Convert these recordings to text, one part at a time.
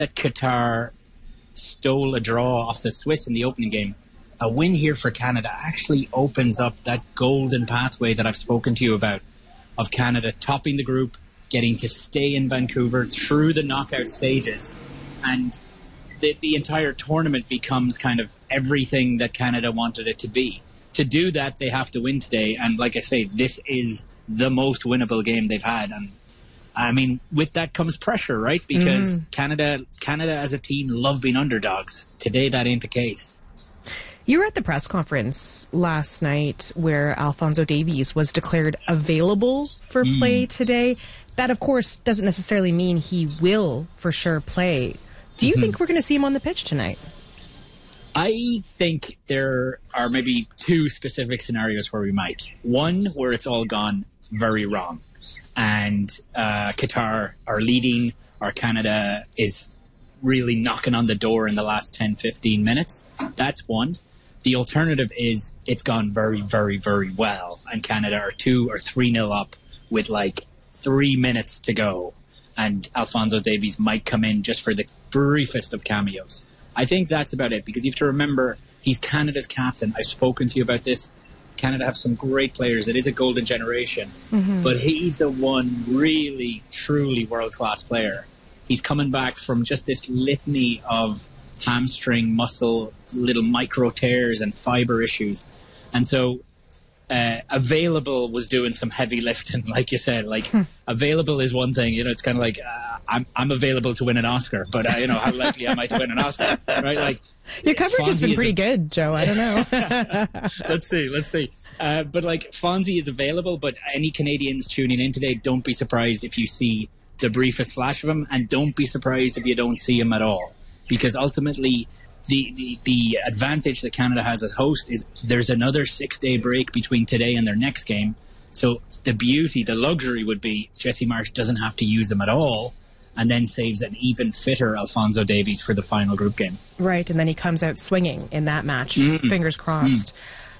that Qatar stole a draw off the Swiss in the opening game, a win here for Canada actually opens up that golden pathway that I've spoken to you about, of Canada topping the group, getting to stay in Vancouver through the knockout stages, and the entire tournament becomes kind of everything that Canada wanted it to be. To do that, they have to win today, and like I say, this is the most winnable game they've had, and I mean, with that comes pressure, right? Because Canada as a team love being underdogs. Today, that ain't the case. You were at the press conference last night where Alphonso Davies was declared available for play today. That, of course, doesn't necessarily mean he will for sure play. Do you think we're going to see him on the pitch tonight? I think there are maybe two specific scenarios where we might. One, where it's all gone very wrong, and Qatar are leading, or Canada is really knocking on the door in the last 10, 15 minutes. That's one. The alternative is it's gone very, very, very well, and Canada are 2 or 3-0 up with like 3 minutes to go, and Alphonso Davies might come in just for the briefest of cameos. I think that's about it, because you have to remember he's Canada's captain. I've spoken to you about this. Canada have some great players. It is a golden generation, but he's the one really, truly world-class player. He's coming back from just this litany of hamstring, muscle, little micro tears and fiber issues. And so Available was doing some heavy lifting, like you said. Like, Available is one thing, it's kind of like, I'm available to win an Oscar, but, how likely am I to win an Oscar, right? Like, your coverage has been pretty good, Joe. I don't know. Let's see. But, like, Fonzie is available, but any Canadians tuning in today, don't be surprised if you see the briefest flash of him, and don't be surprised if you don't see him at all. Because ultimately, the advantage that Canada has as host is there's another 6-day break between today and their next game. So the beauty, the luxury would be Jesse Marsch doesn't have to use him at all, and then saves an even fitter Alphonso Davies for the final group game. Right, and then he comes out swinging in that match. Fingers crossed.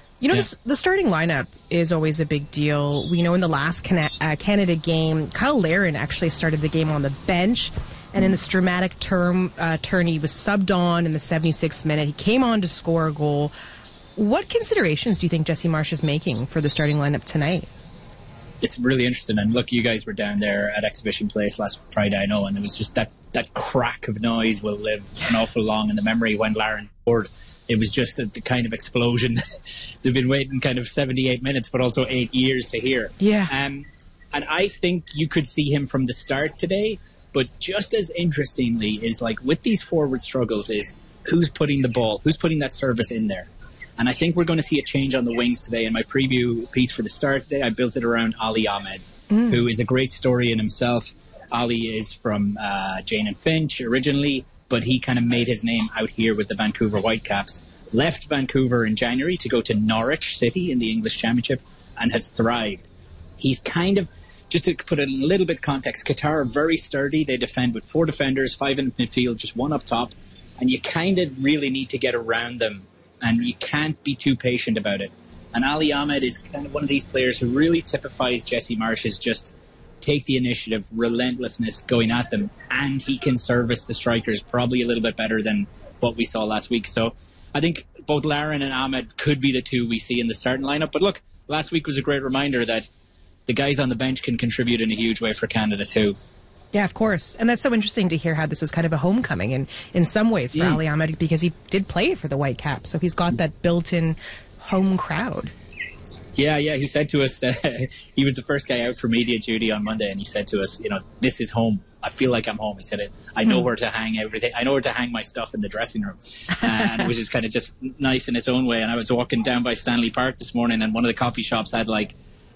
The starting lineup is always a big deal. We know in the last Canada game, Kyle Larin actually started the game on the bench. And in this dramatic turn, he was subbed on in the 76th minute. He came on to score a goal. What considerations do you think Jesse Marsch is making for the starting lineup tonight? It's really interesting. And look, you guys were down there at Exhibition Place last Friday, I know, and there was just that crack of noise will live an awful long in the memory when Larin scored. It was just the kind of explosion they've been waiting kind of 78 minutes, but also 8 years to hear. Yeah. And I think you could see him from the start today. But just as interestingly is, like, with these forward struggles is who's putting that service in there. And I think we're going to see a change on the wings today. In my preview piece for the start today, I built it around Ali Ahmed, who is a great story in himself. Ali is from Jane and Finch originally, but he kind of made his name out here with the Vancouver Whitecaps. Left Vancouver in January to go to Norwich City in the English Championship and has thrived. He's kind of... Just to put it in a little bit of context, Qatar are very sturdy. They defend with 4 defenders, 5 in midfield, just 1 up top. And you kind of really need to get around them. And you can't be too patient about it. And Ali Ahmed is kind of one of these players who really typifies Jesse Marsch's just take the initiative, relentlessness going at them. And he can service the strikers probably a little bit better than what we saw last week. So I think both Larin and Ahmed could be the two we see in the starting lineup. But look, last week was a great reminder that the guys on the bench can contribute in a huge way for Canada too. Yeah, of course. And that's so interesting to hear how this is kind of a homecoming in some ways for Ali Ahmed, because he did play for the Whitecaps, so he's got that built-in home crowd. Yeah, he said to us that he was the first guy out for media duty on Monday, and he said to us, this is home. I feel like I'm home. He said, I know where to hang everything. I know where to hang my stuff in the dressing room. And which is kind of just nice in its own way. And I was walking down by Stanley Park this morning, and one of the coffee shops had like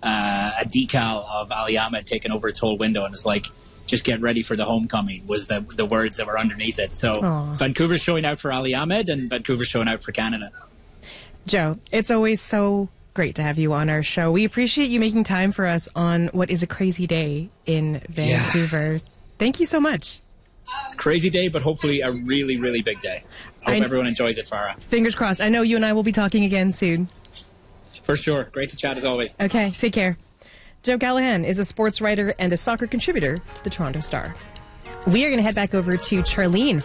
a decal of Ali Ahmed taking over its whole window, and it's like, just get ready for the homecoming was the words that were underneath it. So Vancouver's showing out for Ali Ahmed, and Vancouver's showing out for Canada. Joe, it's always so great to have you on our show. We appreciate you making time for us on what is a crazy day in Vancouver. Yeah. Thank you so much. Crazy day, but hopefully a really, really big day. Hope everyone enjoys it, Farah. Fingers crossed. I know you and I will be talking again soon. For sure. Great to chat as always. Okay, take care. Joe Callahan is a sports writer and a soccer contributor to the Toronto Star. We are going to head back over to Charlene